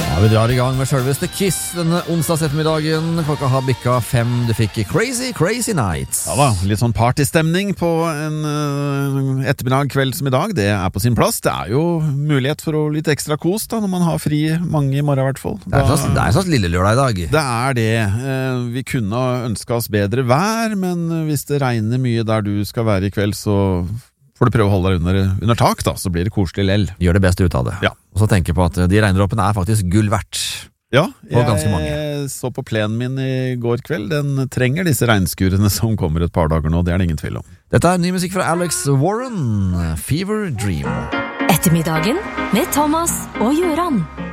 Vi drar I gang med selveste Kiss denne onsdags ettermiddagen. Klokka har bikket 5. Du fikk Crazy, Crazy Nights. Ja da, litt sånn partystemning på en ettermiddag kveld som I dag. Det på sin plass. Det jo mulighet for litt ekstra kos da, når man har fri mange I morgen I hvert fall. Det en slags lille lørdag I dag. Det det. Vi kunne ønske oss bedre vær, men hvis det regner mye der du skal være I kveld, så får du prøve å holde deg under tak da, så blir det koselig lell. Gjør det beste ut av det. Ja. Og så tenker jeg på at de regndråpene faktisk gull verdt. Ja, ganske mange. Så på plenen min I går kveld. Den trenger disse regnskurene som kommer et par dager nå, det det ingen tvil om. Dette ny musikk fra Alex Warren, Fever Dream. Ettermiddagen med Thomas og Göran.